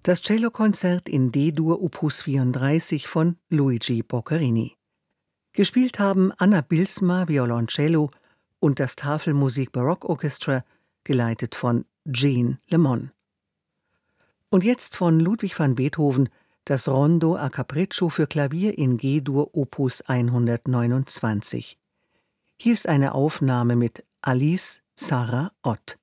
Das Cellokonzert in D-Dur Opus 34 von Luigi Boccherini. Gespielt haben Anna Bilsma Violoncello und das Tafelmusik Baroque Orchestra, geleitet von Jean Lemon. Und jetzt von Ludwig van Beethoven das Rondo a Capriccio für Klavier in G-Dur Opus 129. Hier ist eine Aufnahme mit Alice Sarah Ott.